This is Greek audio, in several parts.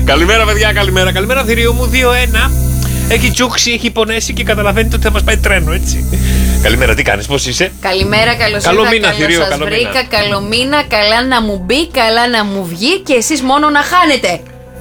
Καλημέρα, παιδιά, καλημέρα. Καλημέρα, θηρίο μου. 2-1. Έχει τσούξει, έχει πονέσει και καταλαβαίνετε ότι θα μας πάει τρένο, έτσι. Καλημέρα, τι κάνεις, πώς είσαι? Καλημέρα, καλώς ήρθα. Καλό μήνα, θηρίο, σας καλό βρήκα, μήνα. καλό μήνα, καλά να μου μπει, καλά να μου βγει και εσείς μόνο να χάνετε.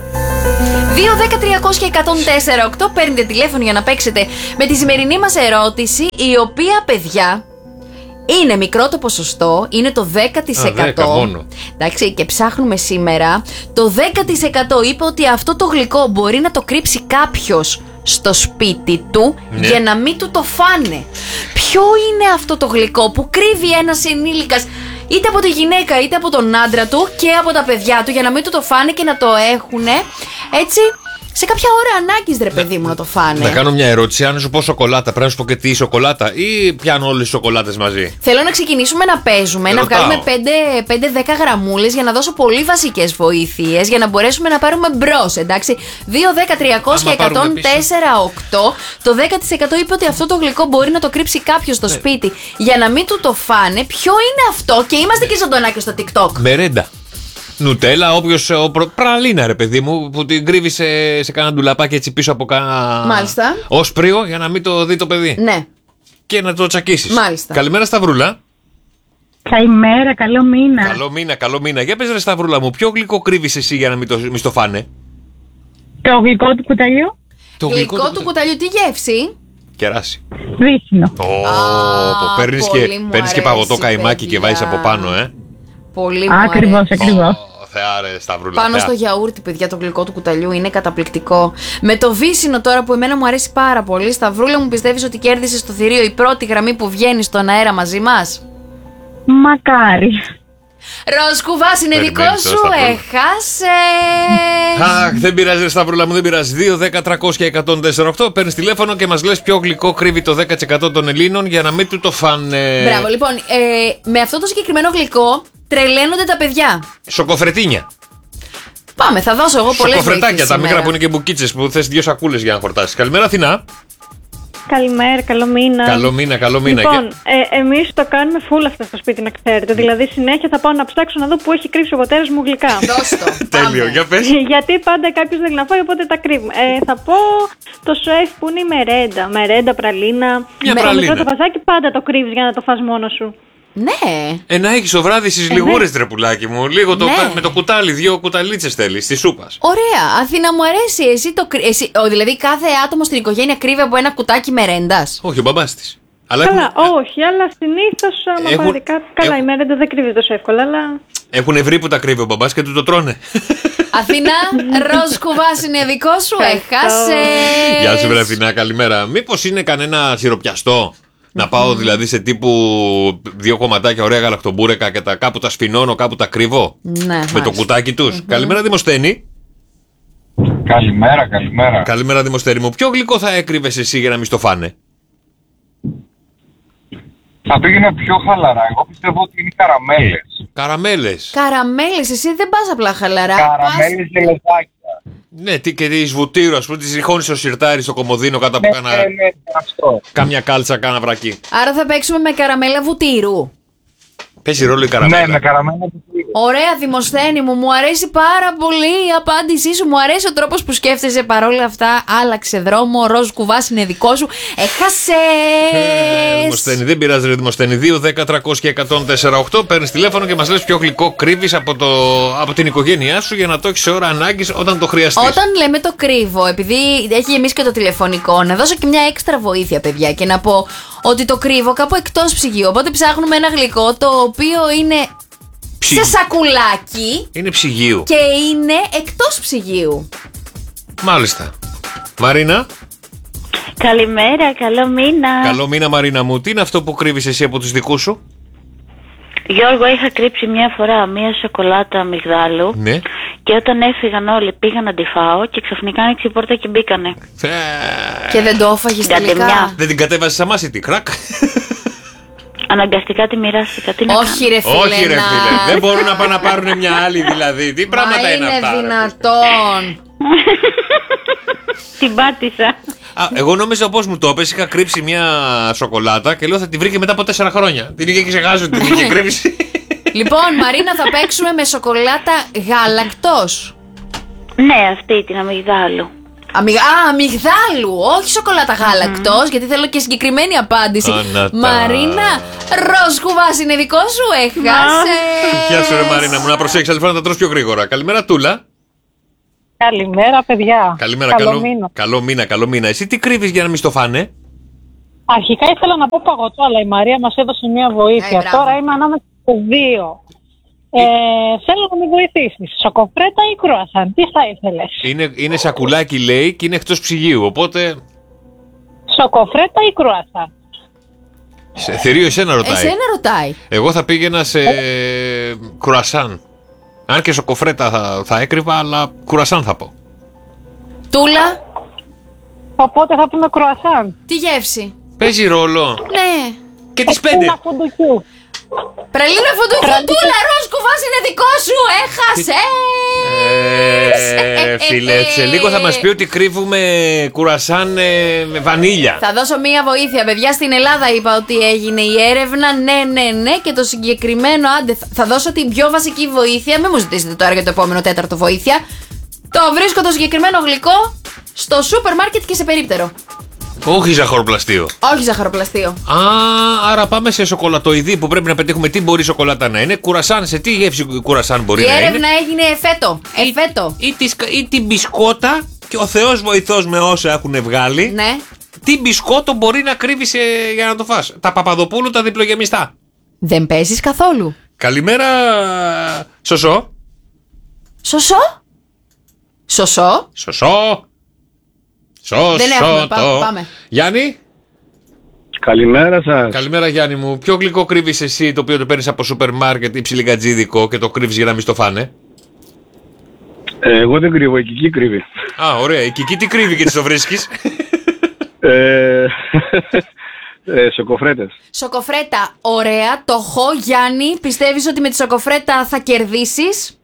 2-10-300-104-8 παίρνετε τηλέφωνο για να παίξετε με τη σημερινή μας ερώτηση, η οποία, παιδιά, είναι μικρό το ποσοστό, είναι το 10%. 10 μόνο. Εντάξει, και ψάχνουμε σήμερα. Το 10% είπε ότι αυτό το γλυκό μπορεί να το κρύψει κάποιος στο σπίτι του, ναι, για να μην του το φάνε. Ποιο είναι αυτό το γλυκό που κρύβει ένας ενήλικας, είτε από τη γυναίκα είτε από τον άντρα του και από τα παιδιά του, για να μην του το φάνε και να το έχουνε έτσι σε κάποια ώρα ανάγκης, ρε παιδί μου, να το φάνε. Να κάνω μια ερώτηση. Αν σου πω σοκολάτα, πρέπει να σου πω και τι σοκολάτα, ή πιάνω όλες τις σοκολάτες μαζί? Θέλω να ξεκινήσουμε να παίζουμε, να βγάλουμε 5-10 γραμμούλες για να δώσω πολύ βασικές βοήθειες για να μπορέσουμε να πάρουμε μπρος, εντάξει. 2-10-300-104-8. Το 10% είπε ότι αυτό το γλυκό μπορεί να το κρύψει κάποιος στο σπίτι για να μην του το φάνε. Ποιο είναι αυτό? Και είμαστε και ζωντανά και στο TikTok. Μερέντα. Νουτέλα, όποιος. Πραλίνα, ρε παιδί μου, που την κρύβει σε κάνα ντουλαπάκι έτσι πίσω από κάνα. Μάλιστα. Όσπριο, για να μην το δει το παιδί. Ναι. Και να το τσακίσεις. Μάλιστα. Καλημέρα, Σταυρούλα. Καλημέρα, καλό μήνα. Καλό μήνα, καλό μήνα. Για πες, ρε Σταυρούλα μου, ποιο γλυκό κρύβεις εσύ για να μην το φάνε? Το γλυκό του κουταλιού. Το Γλυκό του κουταλιού, τι γεύση? Κεράσι. Βύσσινο. Παίρνεις και παγωτό καϊμάκι και βάζεις από πάνω, Πολύ μου Ακριβώς, αρέσει. ακριβώς. Θεάρε, Σταυρούλα. Πάνω στο γιαούρτι, παιδιά, το γλυκό του κουταλιού είναι καταπληκτικό. Με το βύσσινο τώρα που εμένα μου αρέσει πάρα πολύ. Σταυρούλα μου, πιστεύεις ότι κέρδισες στο θηρίο η πρώτη γραμμή που βγαίνει στον αέρα μαζί μας? Μακάρι. Ροζ κουβάς, είναι δικό Περιμένεις, σου, Σταυρούλα. έχασες. Αχ, δεν πειράζει, ρε Σταυρούλα μου, δεν πειράζει. 2-10-300-104-8. Παίρνεις τηλέφωνο και μας λες ποιο γλυκό κρύβει το 10% των Ελλήνων για να μην του το φάνε. Μπράβο, λοιπόν, με αυτό το συγκεκριμένο γλυκό τρελαίνονται τα παιδιά. Σοκοφρετίνια. Πάμε, θα δώσω εγώ πολλές Σοκοφρετάκια, βοήθειες τα μικρά σήμερα. που είναι και μπουκίτσες που θες 2 σακούλες για να χορτάσεις. Καλημέρα, Αθηνά. Καλημέρα, καλό μήνα. Καλό μήνα, καλό μήνα. Λοιπόν, εμείς το κάνουμε full αυτό στο σπίτι, να ξέρετε. Δηλαδή, συνέχεια θα πάω να ψάξω να δω που έχει κρύψει ο πατέρας μου γλυκά. Δώσ' το. Τέλειο, Πάμε. για πες. Γιατί πάντα κάποιος δεν να φάει, οπότε τα κρύβουμε. Θα πω το σεφ που είναι η μερέντα. Μερέντα, πραλίνα. Μια Το πραλίνα. μικρό το παζάκι πάντα το κρύβεις για να το φας μόνος σου. Ναι. Να έχεις το βράδυ στις λιγούρες, ρε πουλάκι μου. Λίγο Ναι. με το κουτάλι, 2 κουταλίτσες θέλεις, τη σούπα. Ωραία. Αθήνα, μου αρέσει. Δηλαδή, κάθε άτομο στην οικογένεια κρύβει από ένα κουτάκι μερέντας. Όχι, ο μπαμπάς της. Αλλά Καλά, όχι, αλλά συνήθως άμα Έχουν- πάρει καλά, η μερέντα δεν κρύβει τόσο εύκολα, αλλά. έχουν βρει που τα κρύβει ο μπαμπάς και του το τρώνε. Αθήνα, ροζ κουβάς είναι δικό σου, έχασες. Γεια σου, βρε Αθηνά, καλημέρα. Μήπως είναι κανένα σιροπιαστό? Να πάω δηλαδή σε τύπου 2 κομματάκια ωραία γαλακτομπούρεκα και κάπου τα σφινώνω, κάπου τα κρύβω. Ναι, Με το μάλιστα. κουτάκι τους. Καλημέρα, Δημοσθένη. Καλημέρα, καλημέρα. Καλημέρα, Δημοσθένη μου. Ποιο γλυκό θα έκρυβες εσύ για να μην στο φάνε? Θα πήγαινε πιο χαλαρά. Εγώ πιστεύω ότι είναι καραμέλες. Καραμέλες. Καραμέλες, εσύ δεν πας απλά χαλαρά. Καραμέλες και λεδάκια. Ναι, και τη βουτύρου, ας πούμε, τη ριχώνει στο σιρτάρι, στο κομμωδίνο κάτω από Ναι, αυτό. κάμια κάλτσα, κάνα βρακί. Άρα θα παίξουμε με καραμέλα βουτύρου. Παίζει ρόλο η καραμέλα. Ναι, με καραμέλα που πήγε. Ωραία, Δημοσθένη μου αρέσει πάρα πολύ η απάντησή σου. Μου αρέσει ο τρόπος που σκέφτεσαι παρόλα αυτά. Άλλαξε δρόμο, ροζ κουβάς είναι δικό σου. Έχασες! Δημοσθένη, δεν πειράζει, ρε Δημοσθένη. 2-10-300-104-8. Παίρνεις τηλέφωνο και μας λες ποιο γλυκό κρύβεις από την οικογένειά σου για να το έχεις σε ώρα ανάγκης όταν το χρειαστείς. Όταν λέμε το κρύβω, επειδή έχει γεμίσει και το τηλεφωνικό, να δώσω και μια έξτρα βοήθεια, παιδιά, και να πω ότι το κρύβω κάπου εκτός ψυγείου. Οπότε ψάχνουμε ένα γλυκό το οποίο είναι σε σακουλάκι Είναι ψυγείου. και είναι εκτός ψυγείου. Μάλιστα. Μαρίνα. Καλημέρα, καλό μήνα. Καλό μήνα, Μαρίνα μου. Τι είναι αυτό που κρύβεις εσύ από τους δικούς σου? Γιώργο, είχα κρύψει μια φορά μια σοκολάτα αμυγδάλου Ναι. και όταν έφυγαν όλοι πήγα να τη φάω και ξαφνικά άνοιξε η πόρτα και μπήκανε. Και δεν το έφαγες τελικά. Γκαντεμιά. Δεν την κατέβασες αμάσιτη, κρακ. Αναγκαστικά τη μοιράστηκα. Τι να Όχι ρε φίλε, Όχι, ρε φίλε. Δεν μπορούν να πάνε να πάρουν μια άλλη δηλαδή. Τι πράγματα Μα είναι αυτά? είναι ρε? δυνατόν. την πάτησα. Εγώ νόμιζα πώς μου το έπες. Είχα κρύψει μια σοκολάτα και λέω θα τη βρει και μετά από 4 χρόνια. Την είχε ξεχάσει ότι την είχε κρύψει. Λοιπόν, Μαρίνα, θα παίξουμε με σοκολάτα γάλακτος. Ναι, αυτή την αμυγδάλου. Αμυγδάλου, όχι σοκολάτα γάλακτος, γιατί θέλω και συγκεκριμένη απάντηση. Ανατά. Μαρίνα, ροζ κουβάς είναι δικό σου, έχασε. Γεια σου, ρε Μαρίνα μου, να προσέξεις, άλλη φορά να τα τρως πιο γρήγορα. Καλημέρα, Τούλα. Καλημέρα, παιδιά. Καλημέρα, καλό μήνα. Εσύ τι κρύβεις για να μην στο φάνε? Αρχικά ήθελα να πω παγωτό, αλλά η Μαρία μας έδωσε μια βοήθεια. μπράβο. Τώρα είμαι ανάμεσα στο 2. Θέλω να με βοηθήσεις. Σοκοφρέτα ή κρουασάν, τι θα ήθελες? Είναι σακουλάκι, λέει, και είναι εκτός ψυγείου, οπότε. Σοκοφρέτα ή κρουασάν? Θηρίο, εσένα ρωτάει. Εσένα ρωτάει. Εγώ θα πήγαινα σε κρουασάν. Αν και σοκοφρέτα θα έκρυβα, αλλά κρουασάν θα πω. Τούλα, Οπότε θα πούμε κρουασάν. τι γεύση? Παίζει ρόλο. Ναι. Και τις 5. Ένα φουντουκιού. Πραλίνα φουντουκιού, Τούλα, ροζ κουβάς είναι δικό σου, έχασες. Φίλε, σε λίγο θα μας πει ότι κρύβουμε κουρασάν με βανίλια. Θα δώσω μία βοήθεια, παιδιά. Στην Ελλάδα είπα ότι έγινε η έρευνα. Ναι. Και το συγκεκριμένο, άντε, θα δώσω την πιο βασική βοήθεια. Μην μου ζητήσετε τώρα για το επόμενο τέταρτο βοήθεια. Το βρίσκω το συγκεκριμένο γλυκό στο σούπερ μάρκετ και σε περίπτερο. Όχι ζαχαροπλαστείο. Όχι ζαχαροπλαστείο. Α, άρα πάμε σε σοκολατοειδή που πρέπει να πετύχουμε τι μπορεί η σοκολάτα να είναι. Κουρασάν, σε τι γεύση κουρασάν μπορεί Η να είναι. έρευνα έγινε εφέτο. Ή την μπισκότα, και ο Θεός βοηθός με όσα έχουν βγάλει. Ναι. Τι μπισκότο μπορεί να κρύβει για να το φας? Τα Παπαδοπούλου, τα διπλογεμιστά. Δεν παίζεις καθόλου. Καλημέρα, Σωσό. Σωσό. Δεν έχουμε, πάμε. Γιάννη. Καλημέρα σας. Καλημέρα, Γιάννη μου. Ποιο γλυκό κρύβεις εσύ, το οποίο το παίρνεις από σούπερ μάρκετ ή ψιλιγκατζίδικο και το κρύβεις για να μην στο φάνε? Εγώ δεν κρύβω, η Κική κρύβει. Α, ωραία. Η Κική τι κρύβει και της το βρίσκεις? Σοκοφρέτες. Σοκοφρέτα, ωραία. Το έχω, Γιάννη. Πιστεύεις ότι με τη σοκοφρέτα θα κερδίσεις?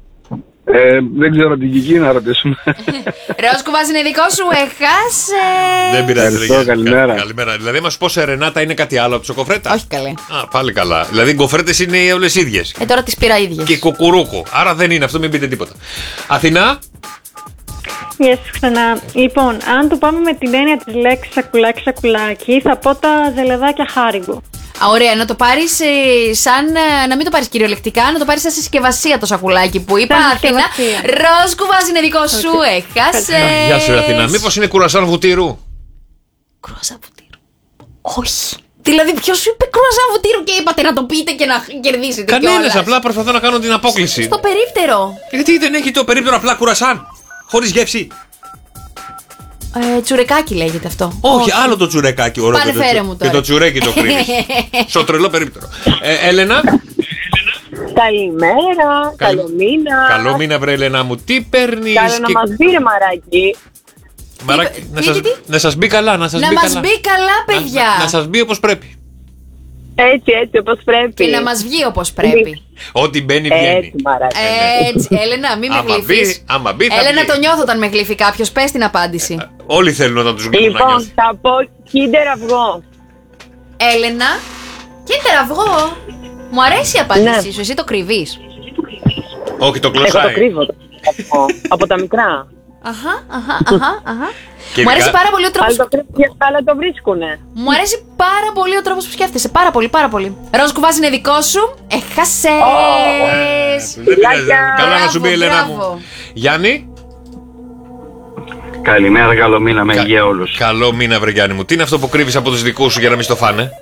Δεν ξέρω την Κική να ρωτήσουμε. Ροζ κουβάς είναι δικό σου, έχασε. Δεν πειράζει. Ευχαριστώ, καλημέρα. Καλημέρα. Δηλαδή, μας πω σε Ρενάτα είναι κάτι άλλο από τη σοκοφρέτα? Όχι καλέ. Α, πάλι καλά. Δηλαδή, οι γκοφρέτες είναι όλες ίδιες. Τώρα τις πήρα ίδιες. Και κουκουρούκου. Άρα δεν είναι αυτό, μην πείτε τίποτα. Αθηνά. Γεια σας ξανά. Λοιπόν, αν το πάμε με την έννοια της λέξης σακουλάκι, θα πω τα ζελεδάκια Χάριγκο. Ωραία, να το πάρεις σαν. Να μην το πάρεις κυριολεκτικά, να το πάρεις σαν συσκευασία το σακουλάκι που είπα. Σαν Αθηνά. συσκευασία. Ροζ κουβάς είναι δικό σου, έχασε. Γεια σου, Αθηνά. Μήπως είναι κουρασάν βουτύρου? Κρουαζάν βουτύρου. Όχι. Δηλαδή, ποιος σου είπε κρουαζάν βουτύρου και είπατε να το πείτε και να κερδίσετε? Κανένας, κιόλας? απλά προσπαθώ να κάνω την απόκληση. Στο περίπτερο. Γιατί δεν έχει το περίπτερο απλά κουρασάν, χωρίς γεύση? Τσουρεκάκι λέγεται αυτό. Όχι, άλλο το τσουρεκάκι. Ωραίο. Πάνε και το φέρε μου τώρα. Και το τσουρέκι το κρύβεις. Στο τρελό περίπτερο. Έλενα. Καλημέρα, καλό μήνα. Καλό μήνα, βρε Έλενα μου. Τι παίρνεις? Καλό να μας μπει, ρε μαράκι. Μαράκι, τι? να σας μπει καλά, να σας Να μπει μας καλά. μπει καλά, παιδιά. Να σας μπει όπως πρέπει. Έτσι, όπως πρέπει. Και να μας βγει όπως πρέπει. Ό,τι μπαίνει βγαίνει. Έτσι, μαράκι. Έτσι, Έλενα, μην με Άμα γλυφείς. άμα μπει, θα Έλενα, βγει. το νιώθω όταν με γλύφει κάποιος. Πες την απάντηση. Όλοι θέλουν να τους γλύφουν. Λοιπόν, θα πω Kinder αυγό. Έλενα, κοίτα αυγό. Μου αρέσει η απάντησή Ναι. σου. Εσύ το κρυβείς. Όχι, το Εγώ το κλωσάει. κρύβω. Από τα μικρά. Αχα. Και Μου αρέσει ειδικά- πάρα πολύ ο τρόπος. Αλλά το κρύβουν και άλλα το βρίσκουνε. Μου αρέσει πάρα πολύ ο τρόπος που σκέφτεσαι. Πάρα πολύ, πάρα πολύ. Ροζ κουβάς είναι δικό σου. Έχασες. Δεν πειράζει. Καλά να σου πει, Μπράβο, Έλενα μπράβο. μου. Γιάννη. Καλημέρα, καλό μήνα με υγεία όλους. Καλό μήνα, βρε Γιάννη μου. Τι είναι αυτό που κρύβεις από τους δικούς σου για να μην στο φάνε?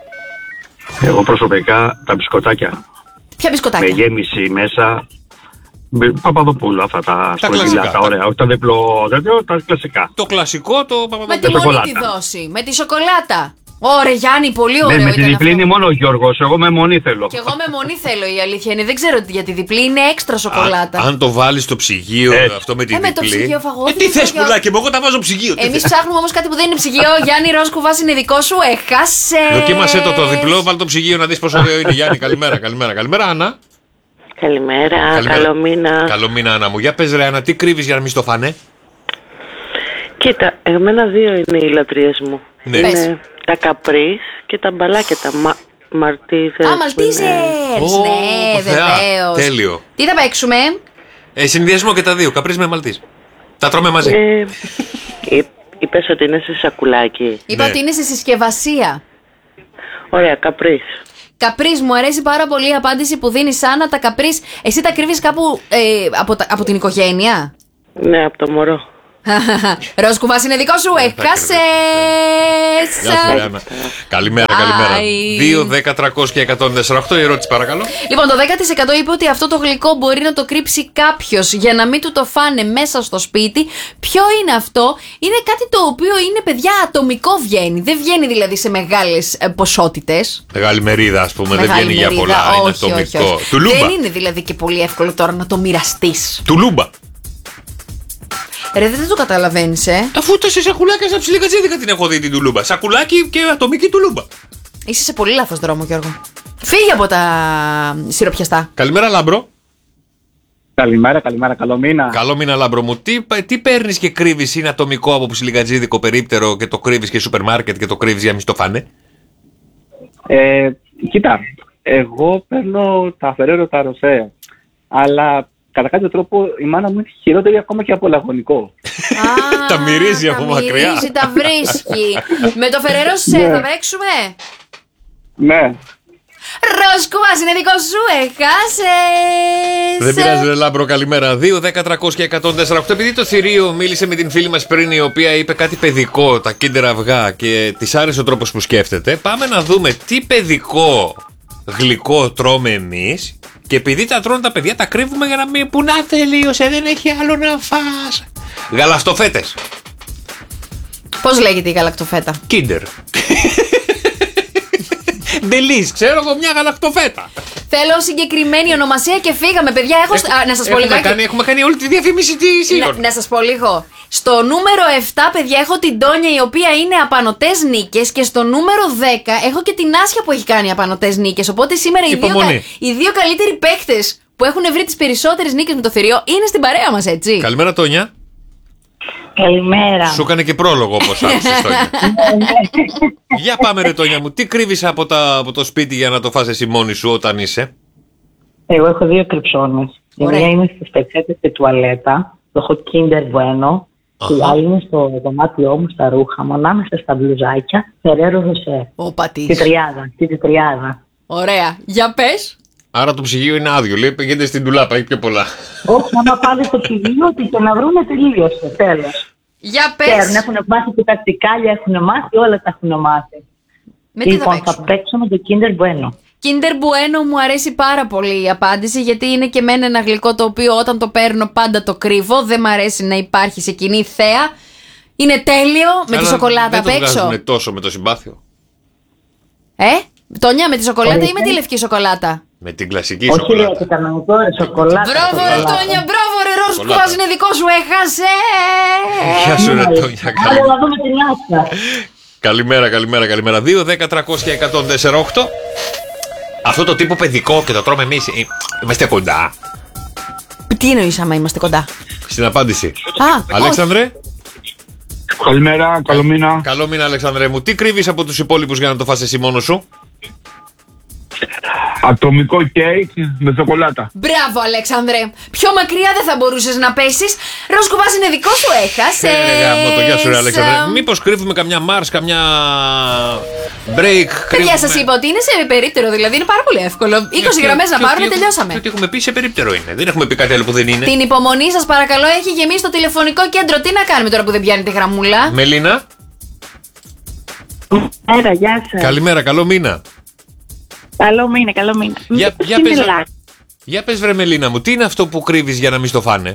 Εγώ προσωπικά τα μπισκοτάκια Ποια με μπισκοτάκια? γέμιση μέσα. Παπαδοπούλου, αυτά τα κλασικά. σπουργιλά, τα ωραία. Όχι τα διπλό, τα κλασικά. Το κλασικό, το Με τη Παπαδοπούλου. μόνη σοκολάτα. τη δόση. Με τη σοκολάτα. Ωραία, Γιάννη, πολύ ωραίο Ναι, με τη ήταν διπλή είναι αυτό. μόνο ο Γιώργος, εγώ με μονή θέλω. Και εγώ με μονή θέλω, η αλήθεια είναι. Δεν ξέρω για τη διπλή, είναι έξτρα σοκολάτα. Αν το βάλεις στο ψυγείο, Έτσι. αυτό με τη με το διπλή. ψυγείο φαγώ, Τι δεν θες, θέλω. πουλάκι μου, εγώ τα βάζω ψυγείο. Τι Εμείς θες? ψάχνουμε όμως κάτι που δεν είναι ψυγείο. Γιάννη, ροζ κουβάς είναι δικό σου. Έχασε. Δοκίμασέ το διπλό, βάλ το ψυγείο να δεις πόσο ωραίο είναι. Γιάννη, καλημέρα. Καλημέρα, Άννα. Καλημέρα, Καλημέρα. καλό μήνα. Καλό μήνα, Άννα μου. Για πες, ρε Άννα, τι κρύβεις για να μην στο φάνε? Κοίτα, εμένα δύο είναι οι λατρείες μου. Ναι. Είναι τα καπρίς και τα μπαλάκια, τα μαρτίζες. Α, μαλτίζερς. Ω, Ναι, Θεά, βεβαίως. τέλειο. Τι θα παίξουμε? Συνδυασμό και τα δύο, καπρίς με μαλτής. Τα τρώμε μαζί. Είπες ότι είναι σε σακουλάκι. Είπα Ναι. ότι είναι σε συσκευασία. Ωραία, καπρίς. Καπρίς, μου αρέσει πάρα πολύ η απάντηση που δίνει, Άννα. Τα καπρίς, εσύ τα κρύβεις κάπου από την οικογένεια. Ναι, από το μωρό. Ροζ κουβάς είναι δικό σου, έχασες. Γεια σου, Ριάννα. Καλημέρα, καλημέρα. 2, 10, 300 και 148. Η ερώτηση, παρακαλώ. Λοιπόν, το 10% είπε ότι αυτό το γλυκό μπορεί να το κρύψει κάποιος για να μην του το φάνε μέσα στο σπίτι. Ποιο είναι αυτό? Είναι κάτι το οποίο είναι, παιδιά, ατομικό βγαίνει. Δεν βγαίνει δηλαδή σε μεγάλες ποσότητες. Μεγάλη μερίδα, ας πούμε, δεν Μεγάλη βγαίνει για μερίδα. πολλά. Είναι Όχι, όχι, ατομικό. όχι. Τουλούμπα. Δεν είναι δηλαδή και πολύ εύκολο τώρα να το μοιραστείς. Τουλούμπα. Ρε, δεν το καταλαβαίνεις, Αφού τα σε σακουλάκια στα ψηλή κατσίδικα την έχω δει την τουλούμπα. Σακουλάκι και ατομική τουλούμπα. Είσαι σε πολύ λάθος δρόμο, Γιώργο. Φύγε από τα σιροπιαστά. Καλημέρα, Λάμπρο. Καλημέρα, καλό μήνα. Καλό μήνα, Λάμπρο μου. Τι παίρνεις και κρύβεις? Είναι ατομικό από ψιλικατζίδικο περίπτερο και το κρύβεις και σούπερ μάρκετ και το κρύβεις για να μην στο φάνε? Κοίτα, εγώ παίρνω τα Ferrero τα Ροσέ, αλλά κατά κάποιο τρόπο η μάνα μου είναι χειρότερη ακόμα και από λαγωνικό. Τα μυρίζει από μακριά. Τα μυρίζει, τα βρίσκει. Με το Ferrero σε θα παίξουμε. Ναι. Ροζ κουβάς είναι δικό σου, έχασες. Δεν πειράζει, ρε Λάμπρο, καλημέρα. 2, 10, 300 και 148. Επειδή το θηρίο μίλησε με την φίλη μας πριν, η οποία είπε κάτι παιδικό, τα Kinder αυγά, και της άρεσε ο τρόπος που σκέφτεται, πάμε να δούμε τι παιδικό γλυκό τρώμε εμείς. Και επειδή τα τρώνε τα παιδιά, τα κρύβουμε για να μην. Που να τελείωσε, δεν έχει άλλο να φας. Γαλακτοφέτες. Πώς λέγεται η γαλακτοφέτα? Kinder. Ντελής, ξέρω εγώ, μια γαλακτοφέτα. Θέλω συγκεκριμένη ονομασία και φύγαμε, παιδιά. Να σας πω λίγο. Έχουμε κάνει όλη τη διαφήμιση της Ήγων. Να σας πω λίγο. Στο νούμερο 7, παιδιά, έχω την Τόνια, η οποία είναι απανωτές νίκες. Και στο νούμερο 10 έχω και την Άσια που έχει κάνει απανωτές νίκες. Οπότε σήμερα οι δύο καλύτεροι παίκτες που έχουν βρει τις περισσότερες νίκες με το θηρίο είναι στην παρέα μας, έτσι. Καλημέρα, Τόνια. Καλημέρα. Σου έκανε και πρόλογο, όπως άκουσες, Τόνια. Για πάμε, ρε Τόνια μου, τι κρύβεις από το σπίτι για να το φας εσύ μόνη σου όταν είσαι? Εγώ έχω δύο κρυψώνες. Η μία είναι στις πετσέτες και τουαλέτα. Το έχω Kinder Bueno. Και η άλλη είναι στο δωμάτιό μου, στα ρούχα μου, ανάμεσα στα μπλουζάκια. Ferrero Rocher. Ο πατής. Τη τριάδα. Ωραία. Για πες. Άρα το ψυγείο είναι άδειο. Λέει, πηγαίνετε στην τουλάπα, έχει πιο πολλά. Όχι, άμα πάνε στο ψυγείο, ότι και να βρούνε τελείωσε. Τέλος. Για πες. Ξέρουν, έχουν μάθει και τα τσικάλια, έχουν μάθει, όλα τα έχουν μάθει. Με τι Λοιπόν, θα παίξουμε το Kinder Bueno. Kinder Bueno, μου αρέσει πάρα πολύ η απάντηση, γιατί είναι και εμένα ένα γλυκό το οποίο όταν το παίρνω πάντα το κρύβω. Δεν μ' αρέσει να υπάρχει σε κοινή θέα. Είναι τέλειο με τη σοκολάτα απ' έξω. Δεν το βγάζουν τόσο με το συμπάθειο. Τόνια, με τη σοκολάτα ή με τη λευκή σοκολάτα? Με την κλασική Όχι, σοκολάτα. Όχι, το κανονικό σοκολάτα. Μπράβο, ρε Τόνια, μπράβο, ρε Ροζ κουβάς είναι δικό σου, έχασε. Γεια σου, ρε Τόνια. Άρα να δούμε την Άσια. Καλημέρα. 2, 10, 300 και 148. Αυτό το τύπο παιδικό και το τρώμε εμείς. Είμαστε κοντά. Τι εννοείς άμα είμαστε κοντά? Στην απάντηση. Α, Αλέξανδρε. Καλημέρα, καλό μήνα. Καλό μήνα, Αλέξανδρε μου. Τι κρύβεις από τους υπόλοιπους για να το φας εσύ μόνος σου? Ατομικό κέικ με σοκολάτα. Μπράβο, Αλέξανδρε. Πιο μακριά δεν θα μπορούσες να πέσεις. Ροζ κουβάς είναι δικό σου, έχασε. Γεια σου, ρε Αλέξανδρε. Μήπως κρύβουμε καμιά Mars, καμιά break? Παιδιά, σας είπα ότι είναι σε περίπτερο, δηλαδή είναι πάρα πολύ εύκολο. 20 γραμμές να πάρουμε, τελειώσαμε. Τι έχουμε πει, σε περίπτερο είναι. Δεν έχουμε πει κάτι άλλο που δεν είναι. Την υπομονή σας, παρακαλώ, έχει γεμίσει το τηλεφωνικό κέντρο. Τι να κάνουμε τώρα που δεν πιάνει τη γραμμούλα? Μελίνα. Γεια σας. Καλημέρα, καλό μήνα. Καλό μήνα. Για πες, βρε Μελίνα μου, τι είναι αυτό που κρύβεις για να μην στο φάνε?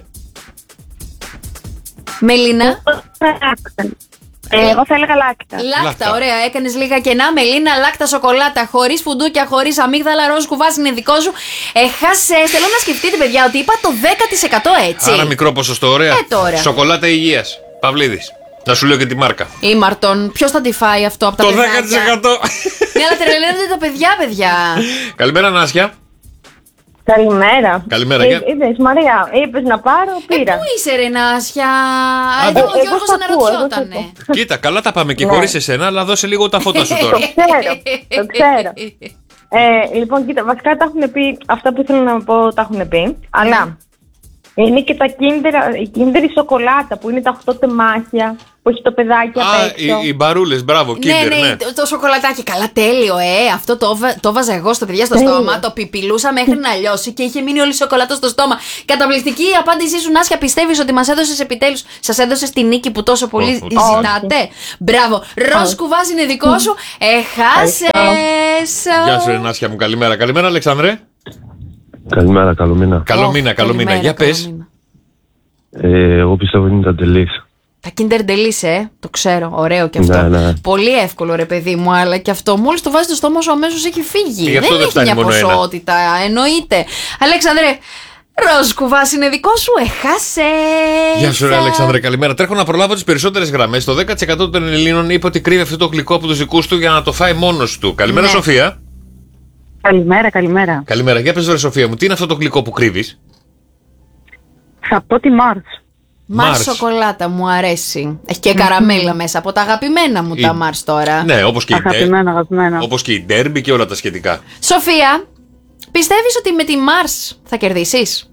Μελίνα. Εγώ θα έλεγα λάκτα. Λάκτα, ωραία. Έκανες λίγα κενά. Μελίνα, λάκτα σοκολάτα. Χωρίς φουντούκια, χωρίς αμύγδαλα, ροζ κουβάς είναι δικό σου. Έχασες. Θέλω να σκεφτείτε, παιδιά, ότι είπα το 10%, έτσι. Άρα μικρό ποσοστό, ωραία. Τώρα. Σοκολάτα υγείας. Παυλίδης. Να σου λέω και τη μάρκα. Ήμαρτον. Ποιος θα τη φάει αυτό από τα Το παιδιά? 10%. Ναι, αλλά τρελαίνονται τα παιδιά. Καλημέρα, Νάσια. Καλημέρα. Είδες, Μαρία, είπες να πάρω, πήρα. Πού είσαι, ρε Νάσια? Εδώ ο Γιώργος αναρωτιότανε. Κοίτα, καλά τα πάμε και χωρίς εσένα, αλλά δώσε λίγο τα φώτα σου τώρα. Το ξέρω. Λοιπόν, κοίτα, βασικά τα έχουν πει, αυτά που ήθελα να πω τα έχουν πει, αλλά Είναι και τα η Kinder η σοκολάτα που είναι τα 8 τεμάχια που έχει το παιδάκι απ' έξω. Οι μπαρούλες, μπράβο, Kinder, ναι. Το σοκολατάκι. Καλά, τέλειο, αυτό το βάζα εγώ στο παιδιά στο στόμα. Το πιπιλούσα μέχρι να λιώσει και είχε μείνει όλη η σοκολάτα στο στόμα. Καταπληκτική η απάντησή σου, Νάσια. Πιστεύεις ότι μας έδωσες επιτέλους, σας έδωσες τη νίκη που τόσο πολύ ζητάτε? Μπράβο. Ροζ κουβάς είναι δικό σου. Έχασες. Γεια σου, Νάσια μου, καλημέρα. Καλημέρα, Αλεξάνδρε. Καλημέρα, καλό μήνα. Καλό μήνα. Για πες. Εγώ πιστεύω είναι τα Delish. Τα Kinder Delish, το ξέρω, ωραίο και αυτό. Ναι. Πολύ εύκολο, ρε παιδί μου, αλλά και αυτό μόλις το βάζει στο στόμα σου αμέσως έχει φύγει. Γι' αυτό δεν έχει μια ποσότητα, εννοείται. Αλέξανδρε, ροζ κουβάς είναι δικό σου, έχασες. Γεια σου, ρε Αλεξάνδρε, καλημέρα. Τρέχω να προλάβω τις περισσότερες γραμμές. Το 10% των Ελλήνων είπε ότι κρύβει αυτό το γλυκό από τους δικούς του για να το φάει μόνος του. Καλημέρα, Σοφία. Καλημέρα. Καλημέρα, για πες, ρε Σοφία μου, τι είναι αυτό το γλυκό που κρύβεις? Θα πω τη Mars. Mars σοκολάτα, μου αρέσει. Έχει και καραμέλα μέσα, από τα αγαπημένα μου τα Mars τώρα. Ναι, όπως και αγαπημένα. Όπως και η Derby και όλα τα σχετικά. Σοφία, πιστεύεις ότι με τη Mars θα κερδίσεις?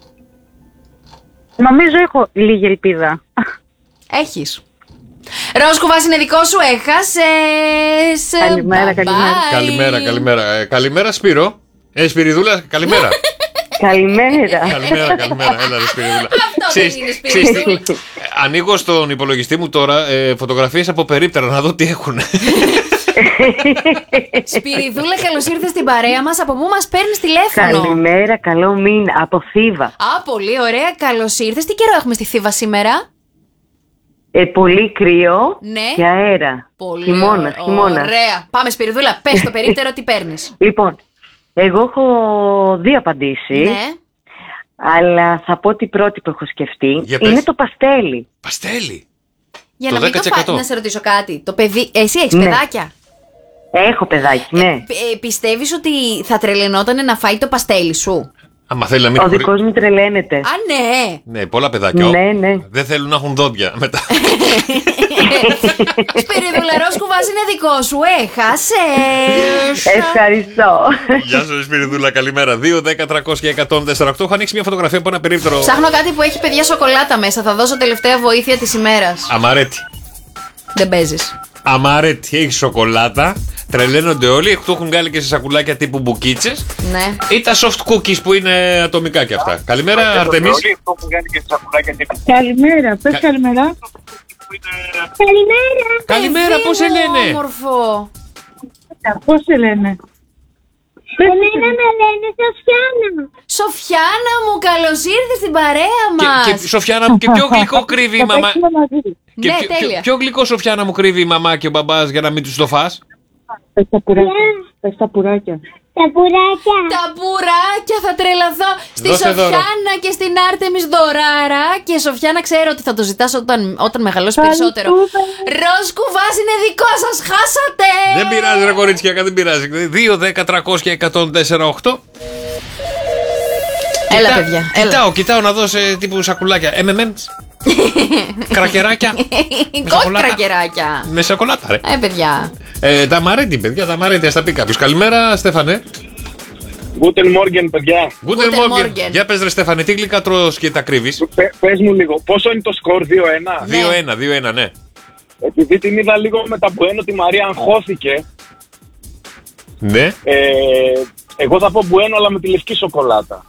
Νομίζω έχω λίγη ελπίδα. Έχεις. Ροζ κουβάς είναι δικό σου, έχασες. Καλημέρα. Καλημέρα, Σπύρο. Σπυριδούλα, καλημέρα. Καλημέρα. Έλα ρε Σπυριδούλα. Αυτό δεν είναι, Σπυριδούλα. Ανοίγω στον υπολογιστή μου τώρα φωτογραφίες από περίπτερα να δω τι έχουν. Σπυριδούλα, καλώς ήρθες στην παρέα μας. Από πού μας παίρνεις τηλέφωνο? Καλημέρα, καλό μήνα, από Θήβα. Πολύ ωραία, καλώς ήρθες. Τι καιρό έχουμε στη Θήβα σήμερα? Πολύ κρύο και αέρα. Πολύ χειμώνας. Ωραία. Πάμε, Σπυριδούλα, πες το περίπτερο τι παίρνεις. Λοιπόν, εγώ έχω δύο απαντήσεις. Ναι. Αλλά θα πω την πρώτη που έχω σκεφτεί. Είναι το παστέλι. Παστέλι. Για να μην το φάει, να σε ρωτήσω κάτι. Το παιδί, εσύ έχεις παιδάκια? Έχω παιδάκι, ναι. Πιστεύεις ότι θα τρελαινόταν να φάει το παστέλι σου? Ο δικός μου τρελαίνεται. Ναι. Ναι, πολλά παιδάκια. Ναι. Δεν θέλουν να έχουν δόντια μετά. Σπυριδούλα, ροζ κουβάς είναι δικό σου, έχασες. Ευχαριστώ. Γεια σου, Σπυριδούλα, καλημέρα. 2, 10, 300 και 148. Έχω ανοίξει μια φωτογραφία από ένα περίπτερο. Ψάχνω κάτι που έχει παιδιά σοκολάτα μέσα. Θα δώσω τελευταία βοήθεια της ημέρας. Αμαρέτη. Δεν παίζεις. Αμαρέτη, έχει σοκολάτα. Τρελαίνονται όλοι. Το έχουν βγάλει και σε σακουλάκια τύπου μπουκίτσες. Ναι. Ή τα soft cookies που είναι ατομικά κι αυτά. Καλημέρα, Αρτεμής. Καλημέρα, πες καλημέρα. Καλημέρα, πώς σε λένε? Όμορφο. Πώς σε λένε? Εμένα με λένε Σοφιάνα. Σοφιάνα μου, καλώς ήρθες στην παρέα μας. Και Σοφιάνα μου, και πιο γλυκό κρύβει η μαμά. Ναι, τέλεια. Πιο γλυκό, Σοφιάνα μου, κρύβει η μαμά και ο μπαμπάς για να μην τους το φας. Πες τα πουράκια. Τα πουράκια, θα τρελαθώ. Στη Σοφιάνα και στην Άρτεμις δωράρα. Και Σοφιάνα, ξέρω ότι θα το ζητάς όταν μεγαλώσει περισσότερο. Ροζ κουβάς είναι δικό σας, χάσατε. Δεν πειράζει, ρε κορίτσια, δεν πειράζει. 2, 10, 300 και 148. Έλα, παιδιά. Κοιτάω να δω τύπου σακουλάκια. M&M's. Κρακεράκια. Κρακεράκια. Με σοκολάτα, ρε. Παιδιά. Τα Αμαρέτη, παιδιά, τα Αμαρέτη, ας τα πει κάποιος. Καλημέρα, Στέφανε. Guten Morgen, παιδιά. Guten Morgen. Για πες, ρε Στέφανε, τι γλυκά τρως και τα κρύβεις? Πες μου λίγο, πόσο είναι το σκορ, 2-1? 2-1, ναι. Επειδή την είδα λίγο με τα Μπουένο, τη Μαρία αγχώθηκε. Ναι. Εγώ θα πω Μπουένο, αλλά με τη λευκή σοκολάτα.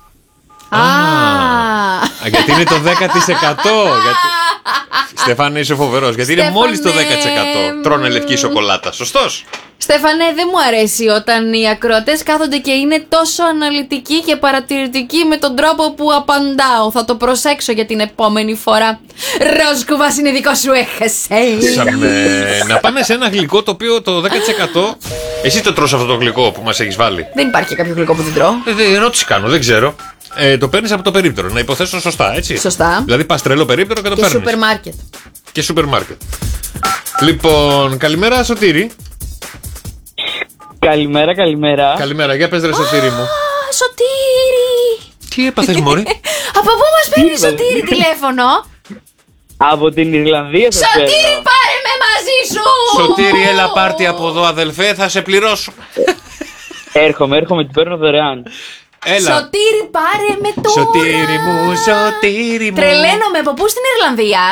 Γιατί είναι το 10%. Στέφανε, είσαι φοβερός. Γιατί είναι μόλις το 10%. Τρώνε λευκή σοκολάτα. Σωστός. Στέφανε, δεν μου αρέσει όταν οι ακροατές κάθονται και είναι τόσο αναλυτικοί και παρατηρητικοί με τον τρόπο που απαντάω. Θα το προσέξω για την επόμενη φορά. Ροζ κουβάς είναι δικό σου, έχασε. Να πάμε σε ένα γλυκό το οποίο το 10%. Εσύ το τρως αυτό το γλυκό που μας έχεις βάλει? Δεν υπάρχει κάποιο γλυκό που δεν τρώω. Ερώτηση κάνω, δεν ξέρω. Το παίρνεις από το περίπτερο, να υποθέσω σωστά, έτσι. Σωστά. Δηλαδή πας τρελό περίπτερο και το παίρνεις. Και σούπερ μάρκετ. Λοιπόν, καλημέρα, Σωτήρη. Καλημέρα. Καλημέρα, για πες, ρε Σωτήρη μου. Σωτήρη. Τι έπαθες, μωρή? Από πού μας παίρνει, Σωτήρη, τηλέφωνο? Από την Ιρλανδία σας παίρνω. Σωτήρη, πάρε με μαζί σου. Σωτήρη, έλα πάρτι από εδώ, αδελφέ, θα σε πληρώσω. Έρχομαι, την παίρνω δωρεάν. Έλα. Σωτήρη, πάρε με τώρα. Σωτήρη μου, Σωτήρη μου. Τρελαίνομαι, από πού στην Ιρλανδία?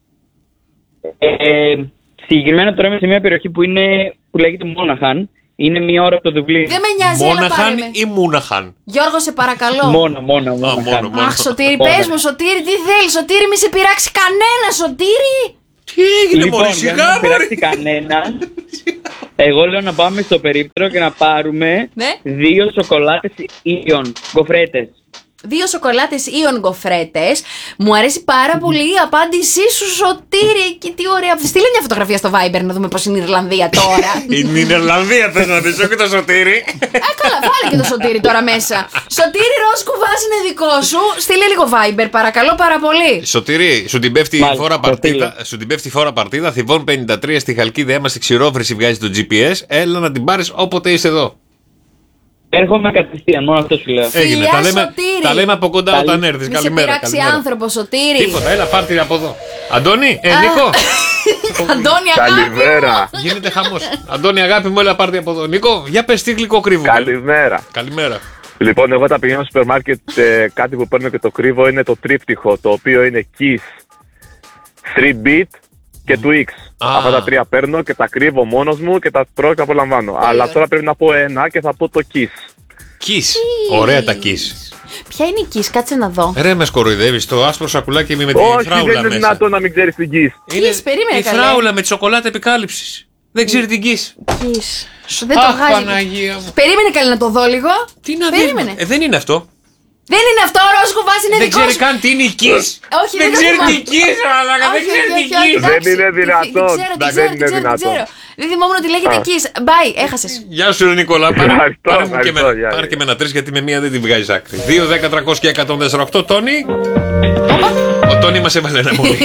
Συγκεκριμένα τώρα είμαι σε μια περιοχή που λέγεται Μόναχαν. Είναι μία ώρα από το Δουβλίνο. Δεν με νοιάζει, Μόναχαν ή Μούναχαν? Γιώργο, σε παρακαλώ. Μόνο. Αχ, Σωτήρη, πες μου, Σωτήρη, τι θέλεις? Σωτήρη, μη σε πειράξει κανένα, Σωτήρη. Τι έγινε, λοιπόν, μόλις για να μην πειράξει κανένα, εγώ λέω να πάμε στο περίπτερο και να πάρουμε 2 σοκολάτες Ion γκοφρέτες. 2 σοκολάτες Ion γκοφρέτες. Μου αρέσει πάρα πολύ η απάντησή σου, Σωτήρη. Και τι ωραία. Στείλε μια φωτογραφία στο Viber να δούμε πως είναι η Ιρλανδία τώρα. Είναι η Ιρλανδία, θες να δεις, όχι το Σωτήρη. Καλά, βάλε και το Σωτήρη τώρα μέσα. Σωτήρη, ροζ κουβάς είναι δικό σου. Στείλε λίγο Viber, παρακαλώ πάρα πολύ. Σωτήρη, σου την πέφτει η φόρα παρτίδα. Θηβών 53 στη Χαλκίδα, είμαστε ξηρόφρεση, βγάζει το GPS. Έλα να την πάρεις όποτε είσαι εδώ. Έρχομαι κατευθείαν, μόνο αυτό σου λέω. Έγινε. Τα λέμε από κοντά όταν έρθεις. Καλημέρα. Μη σε πειράξει άνθρωπο, Σωτήρη. Τίποτα, έλα πάρτι από εδώ. Αντώνη, Νίκο. Αντώνη, καλημέρα. Γίνεται χαμός. Αντώνη, αγάπη μου, έλα πάρτι από εδώ. Νίκο, για πες τι γλυκό κρύβο. Καλημέρα. Λοιπόν, εγώ τα πηγαίνω στο σούπερ μάρκετ. Κάτι που παίρνω και το κρύβο είναι το τρίπτυχο, το οποίο είναι Kiss, 3-bit και Twix. Αυτά τα 3 παίρνω και τα κρύβω μόνος μου και τα τρώω και απολαμβάνω. Αλλά τώρα πρέπει να πω ένα και θα πω το Kiss. Kiss. Ωραία τα Kiss. Ποια είναι η Kiss, κάτσε να δω. Ρε, με σκοροϊδεύεις, το άσπρο σακουλάκι με τη φράουλα μέσα. Όχι, δεν είναι δυνατό να μην ξέρεις την Kiss. Είναι η φράουλα με τη σοκολάτα επικάλυψης. Δεν ξέρει την Kiss. Δεν το βγάζει. Παναγία μου. Περίμενε καλή να το δω λίγο. Τι να δεις. Δεν είναι αυτό. Δεν είναι αυτό, ο Ρος Κουβάς είναι δικός σου. Δεν ξέρει καν τι είναι η Kiss. Όχι, δεν ξέρει τι Kiss, αλλά δεν ξέρει τι Kiss. Δεν είναι δυνατόν. Δεν είναι δυνατόν. Δεν θυμόμουν ότι λέγεται Kiss. Bye, έχασες. Γεια σου, Νικόλα. Πάρε και με ένα 3 γιατί με μία δεν τη βγάζει άκρη. 2, 10, 300 και 148. Τόνι. Ο Τόνι μας έβαλε ένα μόλι.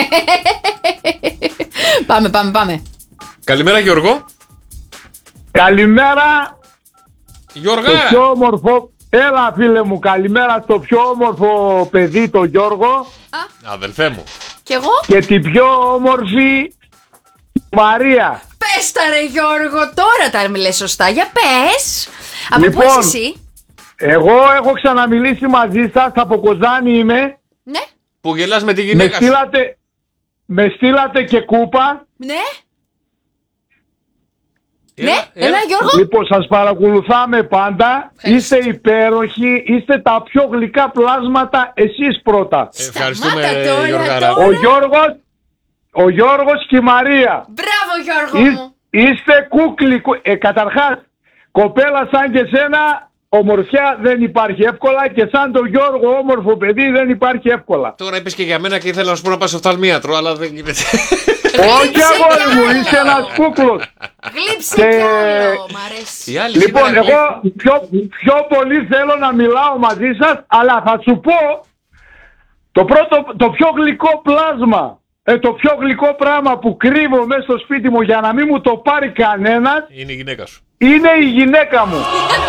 Πάμε. Καλημέρα, Γιώργο. Καλημέρα. Γιώργα. Το πιο όμορφο. Έλα, φίλε μου, καλημέρα στο πιο όμορφο παιδί, τον Γιώργο. Αδελφέ μου. Κι εγώ. Και την πιο όμορφη Μαρία. Πες τα ρε Γιώργο, τώρα τα λες σωστά, για πες. Από λοιπόν, πού είσαι εσύ? Εγώ έχω ξαναμιλήσει μαζί σας, από Κοζάνη είμαι. Ναι. Που γελάς με τη γυναίκα με στείλατε και κούπα. Ναι. Έλα Γιώργο. Λοιπόν, σας παρακολουθάμε πάντα. Είστε υπέροχοι. Είστε τα πιο γλυκά πλάσματα. Εσείς πρώτα. Ευχαριστούμε, Γιώργο. Ο Γιώργος και η Μαρία. Μπράβο, Γιώργο μου. Είστε κούκλοι. Καταρχάς, κοπέλα σαν και σένα, ομορφιά δεν υπάρχει εύκολα, και σαν τον Γιώργο, όμορφο παιδί, δεν υπάρχει εύκολα. Τώρα είπες και για μένα και ήθελα να σου πω να πας στο οφθαλμίατρο, αλλά δεν γίνεται. Όχι, αγόρι μου, είσαι ένας κούκλος. Γλύψε κι άλλο, μ' αρέσει. Λοιπόν, εγώ πιο πολύ θέλω να μιλάω μαζί σας, αλλά θα σου πω το πιο γλυκό πλάσμα, το πιο γλυκό πράγμα που κρύβω μέσα στο σπίτι μου για να μην μου το πάρει κανένας, είναι η γυναίκα σου. Είναι η γυναίκα μου.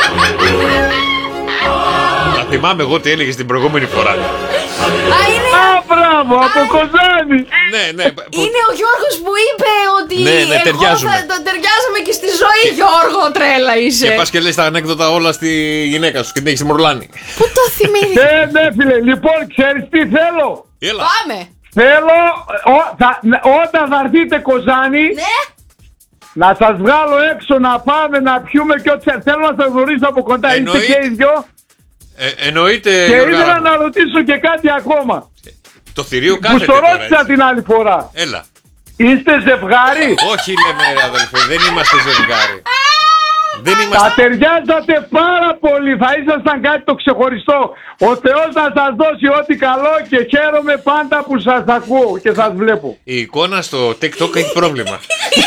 Θα θυμάμαι εγώ τι έλεγες την προηγούμενη φορά. Μπράβο, από Κοζάνη. Ναι. Είναι ο Γιώργος που είπε ότι ταιριάζουμε. Ταιριάζουμε και στη ζωή, Γιώργο, τρέλα είσαι. Και πας και λες τα ανέκδοτα όλα στη γυναίκα σου και την έχεις στη Μορλάνη. Πού το θυμήθηκες? Ναι, φίλε, λοιπόν, ξέρεις τι θέλω? Πάμε. Θέλω, όταν θα έρθετε Κοζάνη, να σας βγάλω έξω να πάμε να πιούμε και ό,τι θέλω να σας γνωρίσω από κοντά. Είστε και οι δυο. Εννοείται. Και ήθελα να ρωτήσω και κάτι ακόμα. Το θηρίο κάθεται. Που στο ρώτησα την άλλη φορά. Έλα. Είστε ζευγάρι? Όχι, λέμε ρε αδελφέ, δεν είμαστε ζευγάρι. Θα ταιριάζατε πάρα πολύ, θα ήσασταν κάτι το ξεχωριστό. Ο Θεός να σας δώσει ό,τι καλό και χαίρομαι πάντα που σας ακούω και σας βλέπω. Η εικόνα στο TikTok έχει πρόβλημα.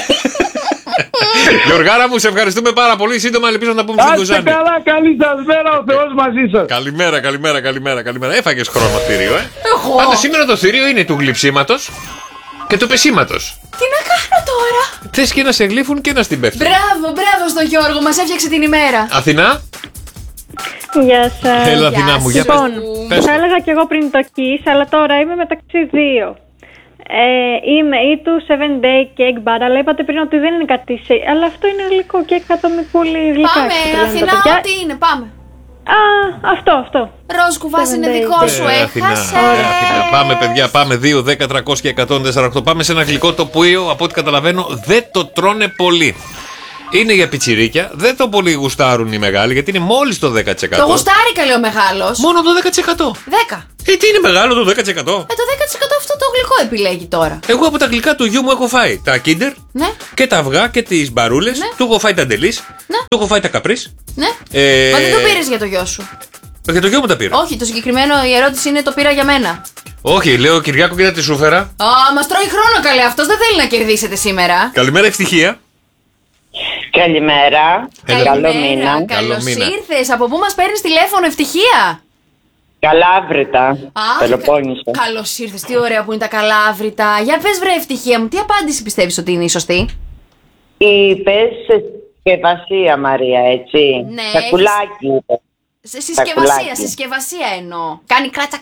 Γιωργάρα μου, σε ευχαριστούμε πάρα πολύ. Σύντομα ελπίζω να πούμε στην Κοζάνη. Καλά, καλή σας μέρα, ο Θεός μαζί σας. Καλημέρα. Έφαγες χρόνο θηρίο, Πάντα σήμερα το θηρίο είναι του γλυψίματος και του πεσίματος. Τι να κάνω τώρα? Θες και να σε γλύφουν και να στην πέφτουν. Μπράβο στον Γιώργο, μας έφτιαξε την ημέρα. Αθηνά. Γεια σας. Έλα, Αθηνά μου, για πες. Θα έλεγα και εγώ πριν το Kiss, αλλά τώρα είμαι μεταξύ δύο. Είμαι ή του 7 Day Cake Bar, αλλά είπατε πριν ότι δεν είναι κάτι. Αλλά αυτό είναι γλυκό κέικ ατομικού γλυκά. Πάμε, Αθηνά, ό,τι είναι, πάμε. Αυτό. Ροζ κουβάς είναι δικό σου, έχασε. Πάμε, παιδιά, πάμε. 2, 10, 300 και 148. Πάμε σε ένα γλυκό το οποίο, από ό,τι καταλαβαίνω, δεν το τρώνε πολύ. Είναι για πιτσιρίκια, δεν το πολύ γουστάρουν οι μεγάλοι, γιατί είναι μόλις το 10%. Το γουστάρει καλέ ο μεγάλος. Μόνο το 10%. 10. Τι είναι μεγάλο το 10%? Το 10% αυτό το γλυκό επιλέγει τώρα. Εγώ από τα γλυκά του γιού μου έχω φάει τα Kinder, ναι, και τα αυγά και τις μπαρούλες. Ναι. Του έχω φάει τα ντελής. Ναι. Του έχω φάει τα καπρίς. Ναι. Μα δεν το πήρες για το γιο σου? Για το γιο μου τα πήρα. Όχι, το συγκεκριμένο η ερώτηση είναι το πήρα για μένα. Όχι, λέω Κυριάκο, κοίτα τι σου φέρα. Μας τρώει χρόνο καλέ, αυτός δεν θέλει να κερδίσετε σήμερα. Καλημέρα, Ευτυχία. Καλημέρα. Καλό μήνα. Καλώς ήρθες. Από πού μας παίρνεις τηλέφωνο, Ευτυχία? Καλάβρητα. Πελοπόννησο. Καλώς ήρθες. Τι ωραία που είναι τα Καλάβρητα. Για πες βρε Ευτυχία μου, τι απάντηση πιστεύεις ότι είναι η σωστή? Είπες συσκευασία, Μαρία, έτσι. Ναι. Σακουλάκι είπε. Συσκευασία εννοώ. Κάνει κράτσα.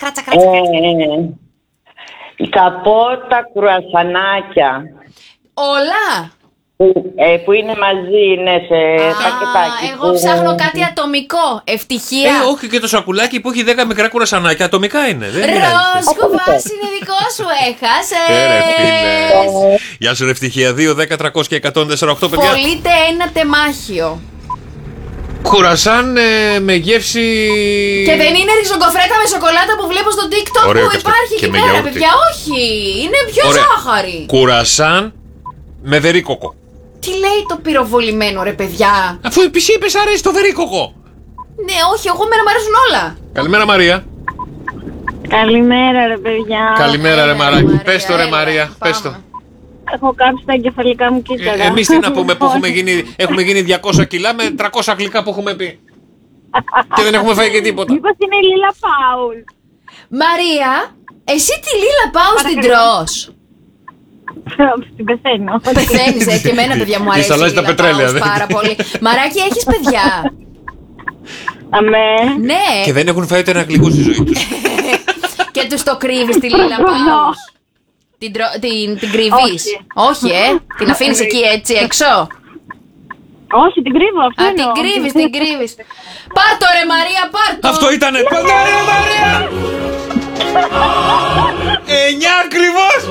Καπότα κρουασανάκια. Όλα. Που είναι μαζί, είναι σε πακετάκι. Εγώ ψάχνω κάτι ατομικό. Ευτυχία. Όχι, και το σακουλάκι που έχει 10 μικρά κουρασανάκια. Ατομικά είναι. Ροζ κουβάς είναι δικό σου, έχασες. Γεια σου, Ευτυχία. 2, 10, 300 και 148, παιδιά. Πωλείται ένα τεμάχιο. Κουρασάν με γεύση. Και δεν είναι ριζογκοφρέτα με σοκολάτα που βλέπω στο TikTok. Ωραίο, που υπάρχει εκεί πέρα, παιδιά. Όχι, είναι πιο ζάχαρη. Κουρασάν με βερίκοκο. Τι λέει το πυροβολημένο, ρε παιδιά? Αφού εσύ είπες αρέσει το βερίκοκο. Ναι, όχι, εγώ μένα μου αρέσουν όλα. Καλημέρα, Μαρία. Καλημέρα, ρε παιδιά. Καλημέρα, ρε Μαράκι. Πες το, ρε Μαρία, πες το. Έχω κάψει τα εγκεφαλικά μου κύτταρα. Εμείς τι να πούμε που έχουμε γίνει 200 κιλά με 300 γλυκά που έχουμε πει. Και δεν έχουμε φάει και τίποτα. Μήπως είναι η Λίλα Πάουλ? Μαρία, εσύ τη Λίλα Πάουλ την τρως? Την πεθαίνω. Πεθαίνεις, και εμένα παιδιά μου αρέσει η Λίλα Πάουλ πάρα πολύ. Μαράκι, έχεις παιδιά? Αμέ. Ναι. Και δεν έχουν φάει ούτε ένα γλυκό στη ζωή τους. Και τους το κρύβεις τη Λίλα Πάουλ? Την κρύβεις? Όχι, την αφήνεις εκεί έτσι έξω? Όχι, την κρύβω αυτό. Την κρύβεις. Πάρ' το ρε Μαρία, πάρ' το. Αυτό ήτανε. Πάρ' το ρε Μαρία. 9 ακριβώς.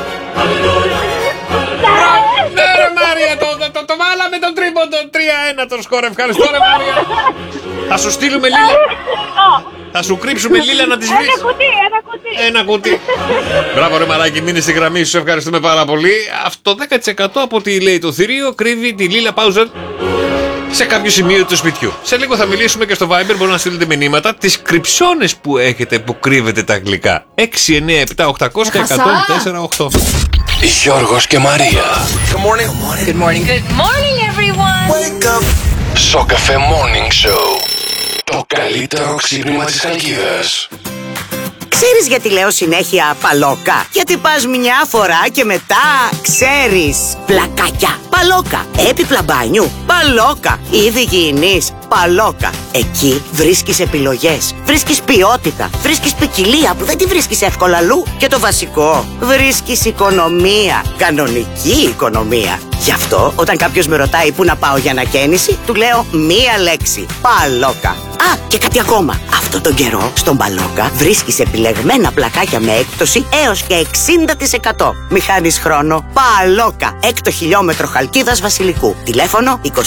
Ναι ρε Μαρία, το βάλαμε τον τρίποντο. 3-1 τον σκορ. Ευχαριστώ ρε Μαρία. Θα σου στείλουμε Λίλα. Θα σου κρύψουμε Λίλα να τις βρεις. Ένα κουτί. Μπράβο ρε Μαράκι, μείνε στη γραμμή σου. Ευχαριστούμε πάρα πολύ. Αυτό 10% από ό,τι λέει το θηρίο κρύβει τη Λίλα Πάουζερ σε κάποιο σημείο του σπιτιού. Σε λίγο θα μιλήσουμε και στο Viber. Μπορείτε να στείλετε μηνύματα. Τις κρυψώνες που έχετε που κρύβετε τα γλυκά. 6, 9, 7, 800 και 104, 8. Γιώργος και Μαρία. Good morning. Good morning. Good morning everyone. Wake up. Σοκαφέ Morning Show. Το καλύτερο ξύπνημα της Χαλκίδας. Ξέρεις γιατί λέω συνέχεια παλόκα? Γιατί πας μια φορά και μετά ξέρεις. Πλακάκια, παλόκα. Έπιπλα μπάνιου, παλόκα. Είδη υγιεινής, παλόκα. Εκεί βρίσκεις επιλογές, βρίσκεις ποιότητα, βρίσκεις ποικιλία που δεν τη βρίσκεις εύκολα αλλού. Και το βασικό, βρίσκεις οικονομία, κανονική οικονομία. Γι' αυτό όταν κάποιος με ρωτάει πού να πάω για ανακαίνιση, του λέω μία λέξη, παλόκα. Α, και κάτι ακόμα. Αυτόν τον καιρό στον Παλόκα βρίσκεις επιλεγμένα πλακάκια με έκπτωση έως και 60%. Μη χάνεις χρόνο. Παλόκα, 6ο χιλιόμετρο Χαλκίδας Βασιλικού. Τηλέφωνο 22 21 0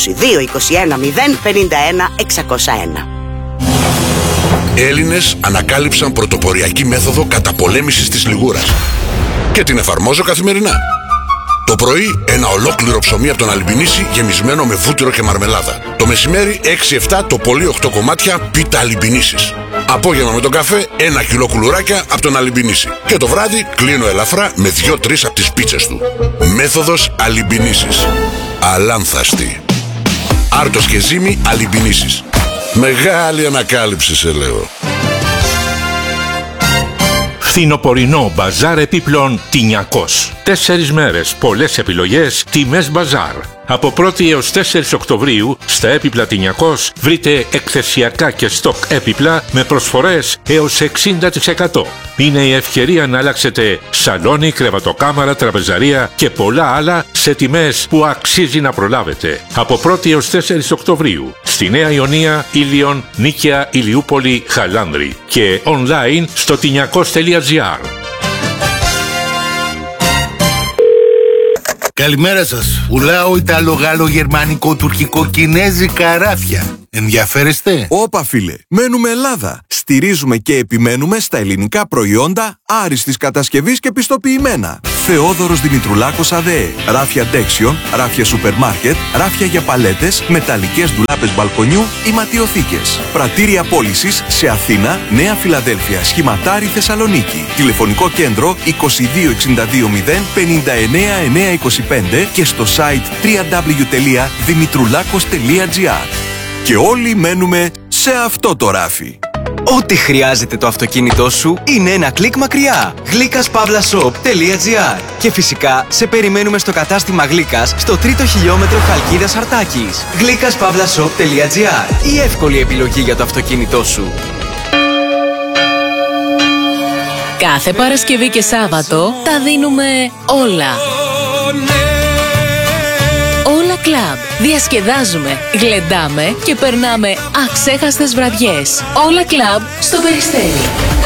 51 601. Έλληνες ανακάλυψαν πρωτοποριακή μέθοδο καταπολέμησης της λιγούρας και την εφαρμόζω καθημερινά. Το πρωί ένα ολόκληρο ψωμί από τον Αλιμπινίση γεμισμένο με βούτυρο και μαρμελάδα. Το μεσημέρι 6-7 το πολύ 8 κομμάτια πίτα Αλιμπινίσης. Απόγευμα με τον καφέ 1 κιλό κουλουράκια από τον Αλιμπινίση. Και το βράδυ κλείνω ελαφρά με 2-3 από τις πίτσες του. Μέθοδος Αλιμπινίσης. Αλάνθαστη. Άρτος και ζύμη Αλιμπινίσης. Μεγάλη ανακάλυψη σε λέω. Φθινοπορεινό μπαζάρ επίπλων Τινιακός. 4 μέρες, πολλές επιλογές, τιμές μπαζάρ. Από 1η έως 4 Οκτωβρίου στα έπιπλα Τηνιακός βρείτε εκθεσιακά και στοκ έπιπλα με προσφορές έως 60%. Είναι η ευκαιρία να αλλάξετε σαλόνι, κρεβατοκάμαρα, τραπεζαρία και πολλά άλλα σε τιμές που αξίζει να προλάβετε. Από 1η έως 4 Οκτωβρίου στη Νέα Ιωνία, Ήλιον, Νίκαια, Ηλιούπολη, Χαλάνδρη και online στο tiniakos.gr. Καλημέρα σας. Πουλάω Ιταλο, Γάλλο, Γερμανικό, Τουρκικό, Κινέζικα ράφια. Ενδιαφέρεστε? Όπα φίλε, μένουμε Ελλάδα. Στηρίζουμε και επιμένουμε στα ελληνικά προϊόντα άριστης κατασκευής και πιστοποιημένα. Θεόδωρος Δημητρουλάκος ΑΔΕ. Ράφια Ντέξιον, ράφια σούπερ μάρκετ, ράφια για παλέτες, μεταλλικές ντουλάπες μπαλκονιού ή ματιοθήκες. Πρατήρια πώλησης σε Αθήνα, Νέα Φιλαδέλφια, Σχηματάρι, Θεσσαλονίκη. Τηλεφωνικό κέντρο 2262 0 59 925 και στο site www.dimitroulakos.gr. Και όλοι μένουμε σε αυτό το ράφι. Ό,τι χρειάζεται το αυτοκίνητό σου είναι ένα κλικ μακριά. glykaspavlashop.gr. Και φυσικά σε περιμένουμε στο κατάστημα Γλύκας στο 3ο χιλιόμετρο Χαλκίδας Αρτάκης. glykaspavlashop.gr. Η εύκολη επιλογή για το αυτοκίνητό σου. Κάθε Παρασκευή και Σάββατο τα δίνουμε όλα. Όλα Club. Διασκεδάζουμε, γλεντάμε και περνάμε αξέχαστες βραδιές. Όλα Club στο Περιστέρι.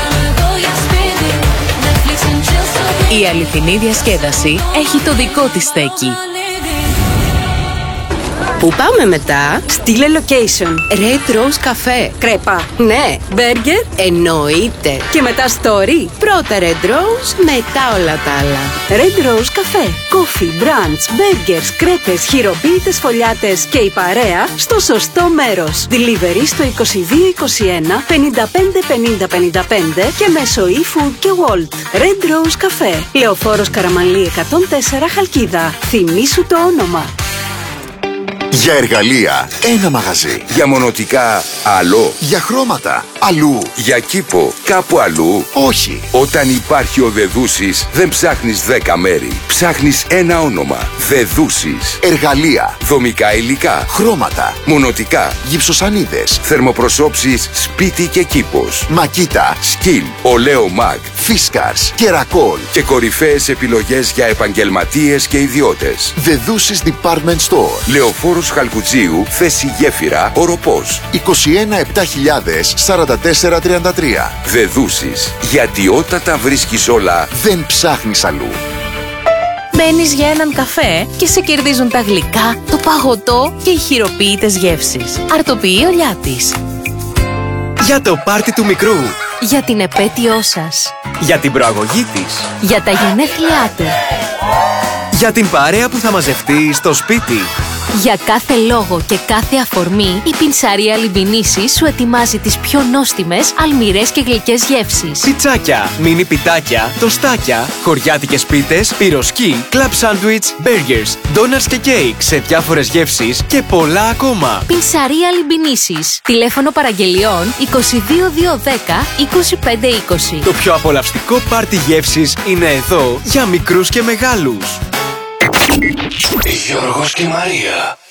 Η αληθινή διασκέδαση έχει το δικό της στέκι. Πού πάμε μετά? Στείλε location. Red Rose Cafe. Κρέπα. Ναι. Burger. Εννοείται. Και μετά story. Πρώτα Red Rose, μετά όλα τα άλλα. Red Rose Cafe. Coffee, brunch, burgers, κρέπες, χειροποίητες φωλιάτες και η παρέα στο σωστό μέρος. Delivery στο 2221 55 50 55 και μέσω eFood και Wolt. Red Rose Cafe. Λεωφόρος Καραμανλή 104 Χαλκίδα. Θυμήσου το όνομα. Για εργαλεία, ένα μαγαζί. Για μονοτικά, άλλο. Για χρώματα, αλλού. Για κήπο, κάπου αλλού. Όχι. Όταν υπάρχει ο Δεδούσης, δεν ψάχνεις 10 μέρη. Ψάχνεις ένα όνομα. Δεδούσης. Εργαλεία, δομικά υλικά, χρώματα, μονοτικά, γυψοσανίδες, θερμοπροσώψεις, σπίτι και κήπος. Μακίτα, Σκιν, Ολέο Μαγ, Φίσκαρς, Κερακόλ και κορυφαίες επιλογές για επαγγελματίες και ιδιώτες. Δεδούσης Department Store. Λεωφόρος Χαλκουτζίου, θέση Γέφυρα, Οροπός. 21 7000 44 33. Δεδούσης. Γιατί όταν τα βρίσκεις όλα, δεν ψάχνεις αλλού. Μπαίνεις για έναν καφέ και σε κερδίζουν τα γλυκά, το παγωτό και οι χειροποίητες γεύσεις. Αρτοποιεί ο Λιάτης. Για το πάρτι του μικρού. Για την επέτειό σας. Για την προαγωγή της. Για τα γενέθλιά του. Για την παρέα που θα μαζευτεί στο σπίτι. Για κάθε λόγο και κάθε αφορμή, η Πινσαρία Λιμπινίση σου ετοιμάζει τις πιο νόστιμες, αλμυρές και γλυκές γεύσεις. Πιτσάκια, μίνι πιτάκια, τοστάκια, χωριάτικες πίτες, πυροσκή, κλαμπ σάντουιτς, μπέργκερς, ντόνατς και κέικ σε διάφορες γεύσεις και πολλά ακόμα. Πινσαρία Λιμπινίσης. Τηλέφωνο παραγγελιών 22210 2520. Το πιο απολαυστικό πάρτι γεύσης είναι εδώ για μικρούς και μεγάλους. Γιώργος και Μαρία.